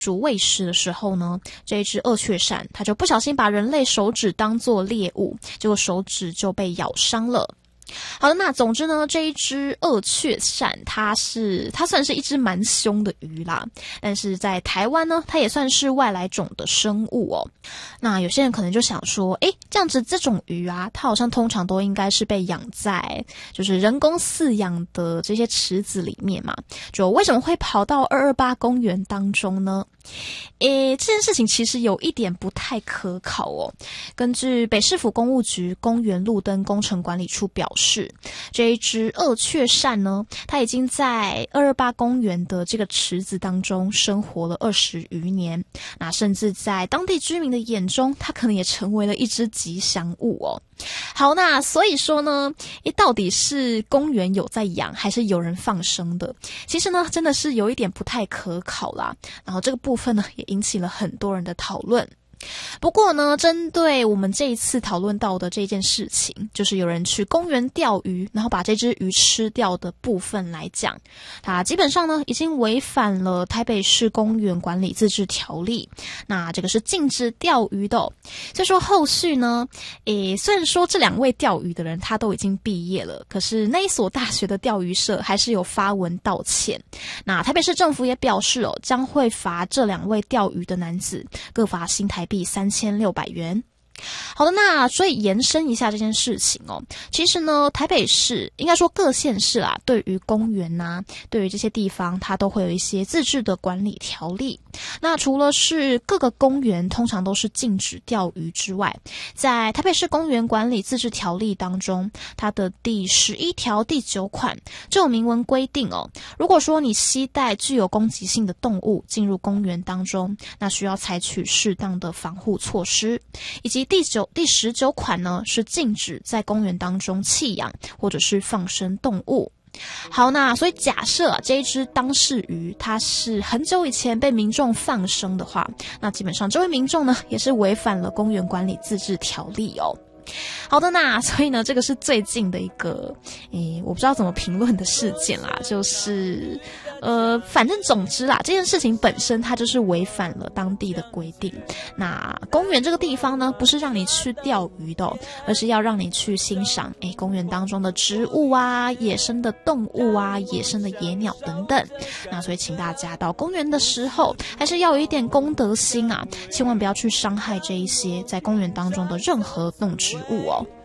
煮喂食的时候呢，这一只鳄雀鳝它就不小心把人类手指当作猎物，结果手指就被咬伤了。好的，那总之呢，这一只鳄雀鳝它算是一只蛮凶的鱼啦，但是在台湾呢，它也算是外来种的生物哦。那有些人可能就想说，这样子这种鱼啊，它好像通常都应该是被养在就是人工饲养的这些池子里面嘛，就为什么会跑到228公园当中呢？这件事情其实有一点不太可考哦。根据北市府公务局公园路灯工程管理处表示，这一只鳄雀鳝呢，它已经在228公园的这个池子当中生活了20余年，那甚至在当地居民的眼中，它可能也成为了一只吉祥物哦。好，那所以说呢，到底是公园有在养，还是有人放生的？其实呢，真的是有一点不太可考啦。然后这个部分呢，也引起了很多人的讨论。不过呢，针对我们这一次讨论到的这件事情，就是有人去公园钓鱼，然后把这只鱼吃掉的部分来讲，它基本上呢已经违反了台北市公园管理自治条例，那这个是禁止钓鱼的哦。所以说后续呢，虽然说这2位钓鱼的人他都已经毕业了，可是那一所大学的钓鱼社还是有发文道歉。那台北市政府也表示哦，将会罚这2位钓鱼的男子各罚新台币3600元。好的，那所以延伸一下这件事情哦，其实呢，台北市应该说各县市啦，对于公园啊，对于这些地方，它都会有一些自治的管理条例。那除了是各个公园通常都是禁止钓鱼之外，在台北市公园管理自治条例当中，它的第11条第9款就有明文规定哦，如果说你携带具有攻击性的动物进入公园当中，那需要采取适当的防护措施，以及第19款呢是禁止在公园当中弃养或者是放生动物。好，那所以假设这一只当事鱼它是很久以前被民众放生的话，那基本上这位民众呢也是违反了公园管理自治条例哦。好的，那所以呢，这个是最近的一个我不知道怎么评论的事件啦，就是反正总之啦，这件事情本身它就是违反了当地的规定。那公园这个地方呢，不是让你去钓鱼的而是要让你去欣赏公园当中的植物啊、野生的动物啊、野生的野鸟等等。那所以请大家到公园的时候，还是要有一点公德心啊，千万不要去伤害这一些在公园当中的任何动植物哦。